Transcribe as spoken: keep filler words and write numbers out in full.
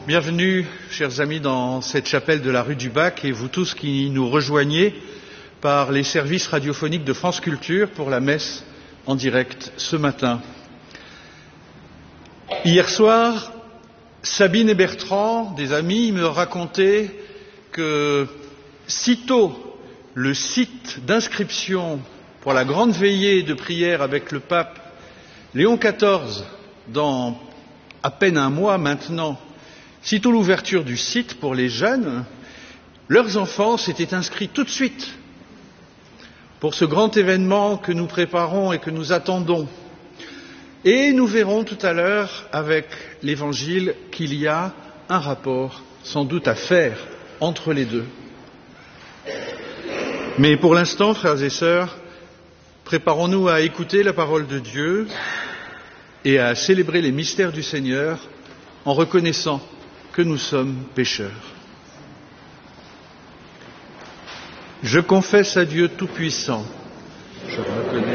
Bienvenue, chers amis, dans cette chapelle de la rue du Bac et vous tous qui nous rejoignez par les services radiophoniques de France Culture pour la messe en direct ce matin. Hier soir, Sabine et Bertrand, des amis, me racontaient que sitôt le site d'inscription pour la grande veillée de prière avec le pape Léon quatorze, dans à peine un mois maintenant, sitôt l'ouverture du site pour les jeunes, leurs enfants s'étaient inscrits tout de suite pour ce grand événement que nous préparons et que nous attendons. Et nous verrons tout à l'heure avec l'Évangile qu'il y a un rapport sans doute à faire entre les deux. Mais pour l'instant, frères et sœurs, préparons-nous à écouter la parole de Dieu et à célébrer les mystères du Seigneur en reconnaissant que nous sommes pécheurs. Je confesse à Dieu Tout-Puissant, je reconnais